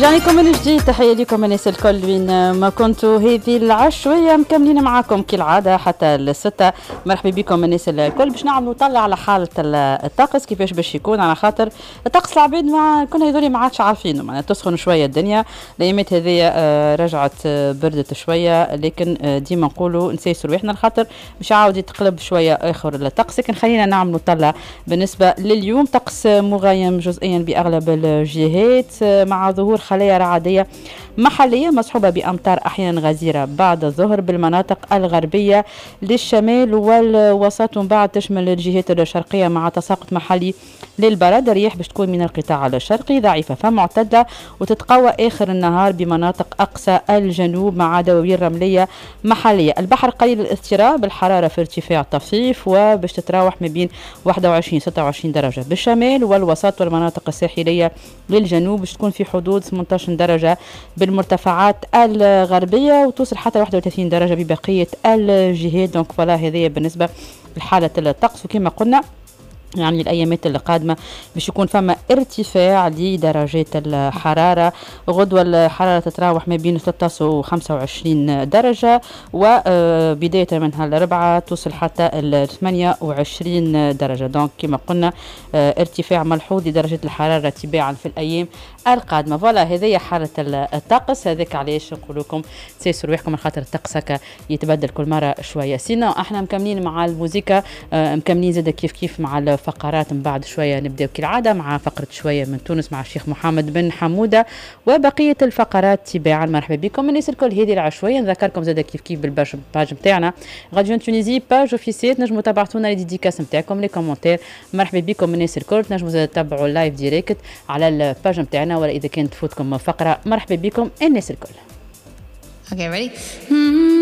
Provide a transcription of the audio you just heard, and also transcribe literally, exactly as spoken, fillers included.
رجعنا لكم من جديد. تحية لكم الناس الكل وين ما كنتوا. هذه العشوية مكملين معاكم كالعادة حتى الستة. مرحبا بكم الناس الكل. باش نعملوا نطلع على حالة الطقس كيفاش باش يكون، على خاطر الطقس العباد ما كنا هذول ما عادش عارفينه، معناها تسخن شوية الدنيا الايامات هذه. رجعت بردت شوية، لكن ديما نقولوا نسيسوا رواحنا الخاطر باش يعاود يتقلب شوية اخر الطقس. لكن خلينا نعملوا نطلع بالنسبة لليوم طقس مغيم جزئيا باغلب الجهات، مع ظهور خلايا رعدية محلية مصحوبة بأمطار أحيانا غزيرة بعد الظهر بالمناطق الغربية للشمال والوسط، ومن بعد تشمل الجهات الشرقية مع تساقط محلي للبرد. الرياح باش تكون من القطاع الشرقي ضعيفة فمعتدلة، وتتقوى آخر النهار بمناطق أقصى الجنوب مع دواوين رملية محلية. البحر قليل الاضطراب، الحرارة في ارتفاع طفيف وباش تتراوح ما بين واحد وعشرين ستة وعشرين درجة بالشمال والوسط والمناطق الساحلية للجنوب باش تكون في حدود ثمانية عشر درجة بالمرتفعات الغربية، وتوصل حتى واحد وثلاثين درجة ببقية الجهات. دونك فوالا هذه بالنسبة لحالة الطقس. وكما قلنا يعني الأيامات القادمة باش يكون فما ارتفاع لدرجات الحرارة. غدوة الحرارة تتراوح ما بين ثلاثة عشر و خمسة وعشرين درجة، وبداية من هالربعة توصل حتى ال ثمانية وعشرين درجة. دونك كما قلنا ارتفاع ملحوظ لدرجة الحرارة تباعا في الأيام القادمة. فوالا هذه حالة الطقس. هذاك علاش نقول لكم تسيسوا رواحكم خاطر الطقس هكا يتبدل كل مرة شوية. سينا احنا مكملين مع الموسيقى، مكملين زاد كيف كيف مع فقرات. من بعد شوية نبدأ كالعادة مع فقرة شوية من تونس مع الشيخ محمد بن حمودة، وبقية الفقرات تباعا. مرحبا بكم الناس الكل. هذه العشوية نذكركم زاد كيف كيف بالباج نتاعنا راديو تونيزي باج اوفيسيال، تنجموا تبعثونا لي ديديكاس نتاعكم لي كومونتير. مرحبا بكم الناس الكل. تنجموا زاد تتبعوا اللايف ديريكت على الباج نتاعنا، ولا إذا كانت تفوتكم فقرة مرحبا بكم الناس الكل. Okay, ready?